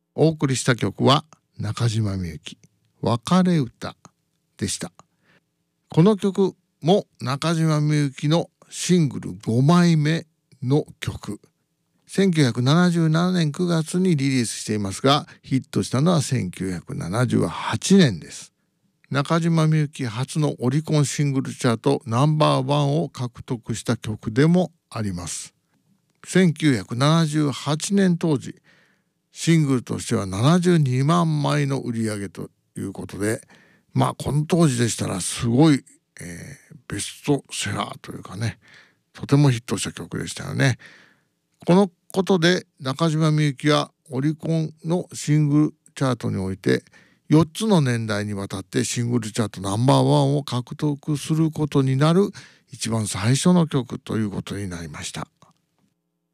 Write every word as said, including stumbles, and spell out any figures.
お送りした曲は中島みゆき別れ歌でした。この曲も中島みゆきのシングルごまいめの曲。せんきゅうひゃくななじゅうななねんくがつにリリースしていますが、ヒットしたのはせんきゅうひゃくななじゅうはちねんです。中島みゆき初のオリコンシングルチャートナンバーワンを獲得した曲でもあります。せんきゅうひゃくななじゅうはちねん当時、シングルとしてはななじゅうにまんまいの売り上げということで、まあこの当時でしたらすごい、えー、ベストセラーというかね、とてもヒットした曲でしたよね。このことで中島みゆきはオリコンのシングルチャートにおいてよっつの年代にわたってシングルチャートナンバーワンを獲得することになる一番最初の曲ということになりました。